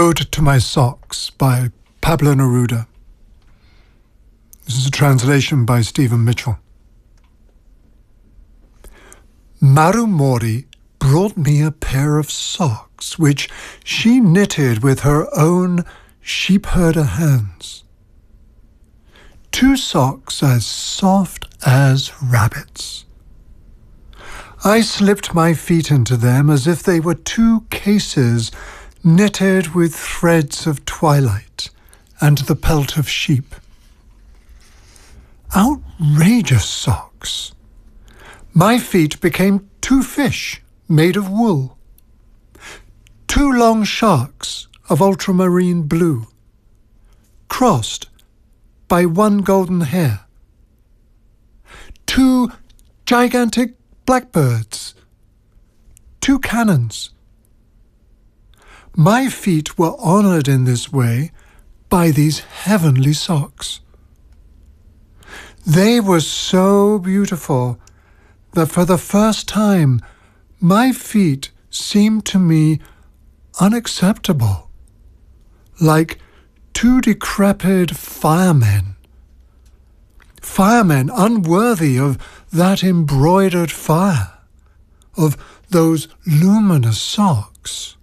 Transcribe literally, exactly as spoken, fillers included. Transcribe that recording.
Ode to My Socks by Pablo Neruda. This is a translation by Stephen Mitchell. Marumori brought me a pair of socks, which she knitted with her own sheepherder hands. Two socks as soft as rabbits. I slipped my feet into them as if they were two cases knitted with threads of twilight and the pelt of sheep. Outrageous socks! My feet became two fish made of wool, two long sharks of ultramarine blue, crossed by one golden hair, two gigantic blackbirds, two cannons. My feet were honoured in this way by these heavenly socks. They were so beautiful that for the first time my feet seemed to me unacceptable, like two decrepit firemen. Firemen unworthy of that embroidered fire, of those luminous socks.